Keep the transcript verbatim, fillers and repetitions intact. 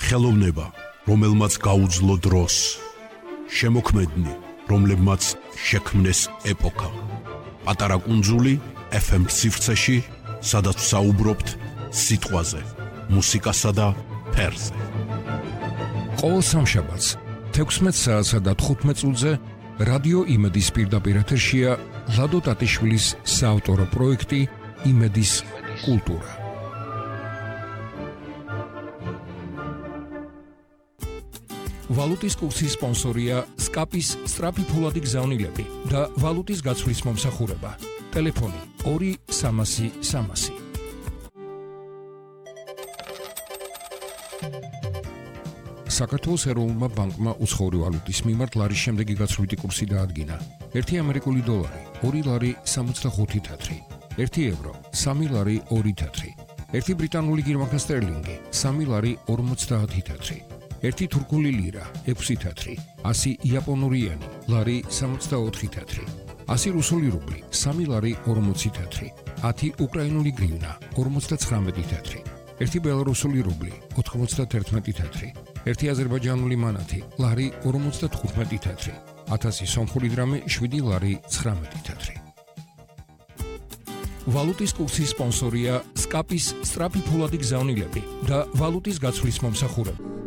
ხელოვნება, რომელმაც გაუძლო დროს, შემოქმედნი, რომლებმაც შექმნეს ეპოქა. პატარა კუნძული ეფ ემ სივრცეში, სადაც საუბრობთ სიტყვაზე, მუსიკასა და ფერზე. ყოველ სამშაბათს თექვსმეტ საათსა და თხუთმეტ წუთზე რადიო იმედის პირდაპირ ეთერშია ლადო ტატიშვილის საავტორო პროექტი იმედის კულტურა. ვალუტის კურსის სპონსორია სკაპის სწრაფი ფულადი გზავნილები და ვალუტის გაცვლის მომსახურება. ტელეფონი ორი სამასი სამასი. საქართველოს ეროვნულმა ბანკმა უცხოური ვალუტის მიმართ ლარის შემდეგი გაცვლითი კურსი დაადგინა. ერთი ამერიკული დოლარი ორი ლარი სამოცდახუთი თეთრი, ერთი ევრო სამი ლარი ორი თეთრი, ერთი ბრიტანული გირმარკა სტერლინგი სამი ლარი ორმოცდაათი თეთრი, ერთი თურქული ლირა ექვსი თეთრი, ასი იაპონური იენი ლარი სამოცდაოთხი თეთრი, ასი რუსული რუბლი სამი ლარი ორმოცი თეთრი, ათი უკრაინული გრივნა ორმოცდაცხრამეტი თეთრი, ერთი ბელარუსული რუბლი ოთხმოცდათერთმეტი თეთრი, ერთი აზერბაიჯანული მანათი ლარი ორმოცდათხუთმეტი თეთრი, ათასი სომხური დრამი შვიდი ლარი ცხრამეტი თეთრი. ვალუტის კურსის სპონსორია სკაპის სწრაფი ფულადი გზავნილები და ვალუტის გაცვლის მომსახურება.